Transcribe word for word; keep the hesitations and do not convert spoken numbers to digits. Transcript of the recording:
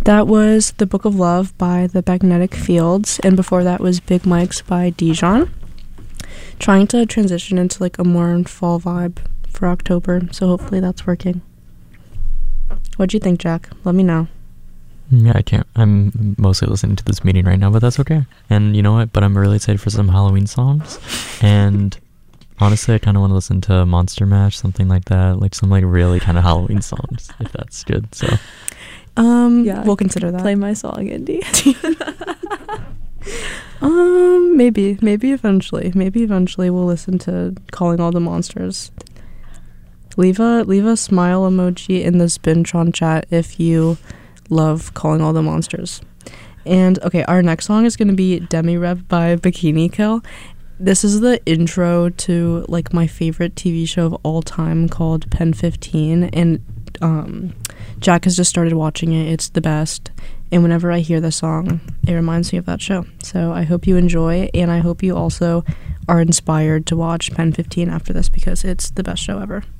That was The Book of Love by the Magnetic Fields, and before that was Big Mike's by Dijon. Trying to transition into like a more fall vibe for October, so hopefully that's working. What'd you think, Jack? Let me know. Yeah, I can't. I'm mostly listening to this meeting right now, but that's okay. And you know what? But I'm really excited for some Halloween songs. And honestly, I kind of want to listen to Monster Mash, something like that, like some like really kind of Halloween songs, if that's good. So, um, yeah, we'll consider that. Play my song, Indy. um, maybe, maybe eventually, maybe eventually we'll listen to Calling All the Monsters. Leave a leave a smile emoji in the Spintron chat if you love Calling All the Monsters. And okay, our next song is going to be Demi Rep by Bikini Kill. This is the intro to like my favorite T V show of all time called Pen fifteen, and um, Jack has just started watching it. It's the best, and whenever I hear the song, it reminds me of that show. So I hope you enjoy, and I hope you also are inspired to watch Pen fifteen after this because it's the best show ever.